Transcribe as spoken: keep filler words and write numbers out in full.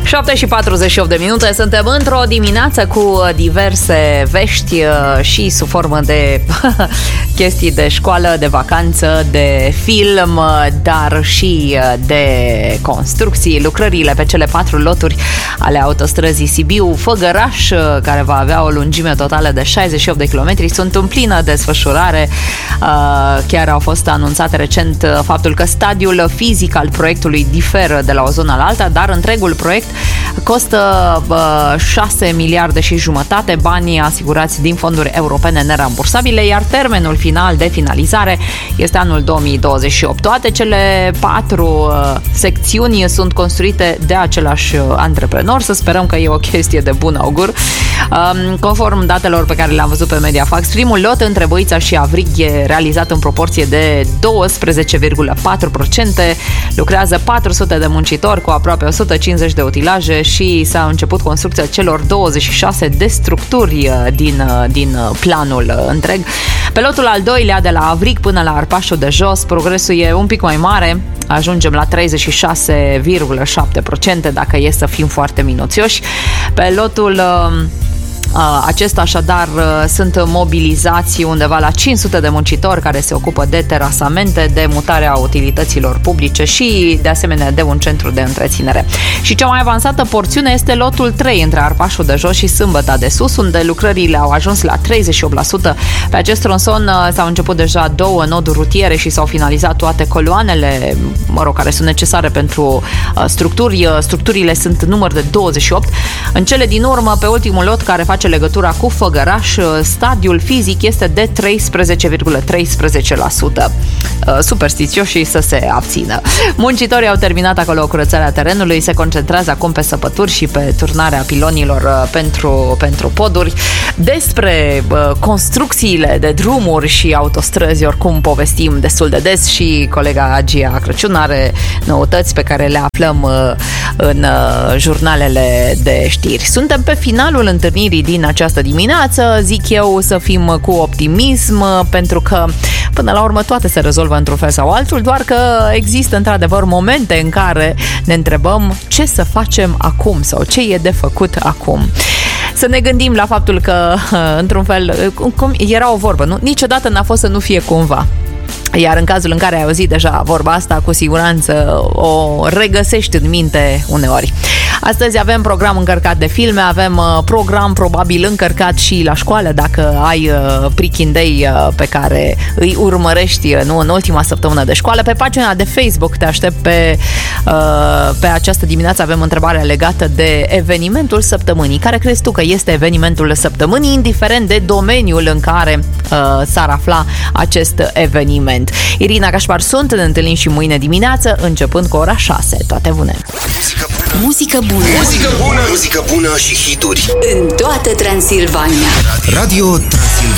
șapte și patruzeci și opt de minute, suntem într-o dimineață cu diverse vești și sub formă de chestii de școală, de vacanță, de film, dar și de construcții. Lucrările pe cele patru loturi ale autostrăzii Sibiu-Făgăraș, care va avea o lungime totală de șaizeci și opt de kilometri, sunt în plină desfășurare. Chiar au fost anunțate recent faptul că stadiul fizic al proiectului diferă de la o zonă la alta, dar întregul proiect costă șase miliarde și jumătate, banii asigurați din fonduri europene nerambursabile, iar termenul final de finalizare este anul două mii douăzeci și opt. Toate cele patru secțiuni sunt construite de același antreprenor, să sperăm că e o chestie de bun augur. Conform datelor pe care le-am văzut pe Mediafax, primul lot între Băița și Avrig e realizat în proporție de douăsprezece virgulă patru la sută. Lucrează patru sute de muncitori cu aproape o sută cincizeci de utilaje și s-a început construcția celor douăzeci și șase de structuri din, din planul întreg. Pe lotul al doilea, de la Avrig până la Arpașul de Jos, progresul e un pic mai mare. Ajungem la treizeci și șase virgulă șapte la sută dacă e să fim foarte minuțioși. Pe lotul acesta, așadar, sunt mobilizați undeva la cinci sute de muncitori care se ocupă de terasamente, de mutarea utilităților publice și, de asemenea, de un centru de întreținere. Și cea mai avansată porțiune este lotul trei, între Arpașul de Jos și Sâmbăta de Sus, unde lucrările au ajuns la treizeci și opt la sută. Pe acest tronson s-au început deja două noduri rutiere și s-au finalizat toate coloanele, mă rog, care sunt necesare pentru structuri. Structurile sunt număr de douăzeci și opt. În cele din urmă, pe ultimul lot care face legătura cu Făgăraș, stadiul fizic este de treisprezece virgulă treisprezece la sută. Superstițioșii să se abțină. Muncitorii au terminat acolo curățarea terenului, se concentrează acum pe săpături și pe turnarea pilonilor pentru, pentru poduri. Despre construcțiile de drumuri și autostrăzi, oricum povestim destul de des și colega Gia Crăciun are noutăți pe care le aflăm în jurnalele de știri. Suntem pe finalul întâlnirii din această dimineață, zic eu să fim cu optimism, pentru că până la urmă toate se rezolvă într-un fel sau altul, doar că există într-adevăr momente în care ne întrebăm ce să facem acum sau ce e de făcut acum. Să ne gândim la faptul că, într-un fel, cum era o vorbă, nu? Niciodată n-a fost să nu fie cumva. Iar în cazul în care ai auzit deja vorba asta, cu siguranță o regăsești în minte uneori. Astăzi avem program încărcat de filme, avem program probabil încărcat și la școală, dacă ai prichindei pe care îi urmărești nu, în ultima săptămână de școală. Pe pagina de Facebook te aștept pe, pe această dimineață. Avem întrebarea legată de evenimentul săptămânii. Care crezi tu că este evenimentul săptămânii, indiferent de domeniul în care uh, s-ar afla acest eveniment? Irina Cașpar sunt, ne întâlnim și mâine dimineață, începând cu ora șase. Toate bune! Muzică bună! Muzică bună! Muzică bună și hituri în toată Transilvania. Radio Transilvania.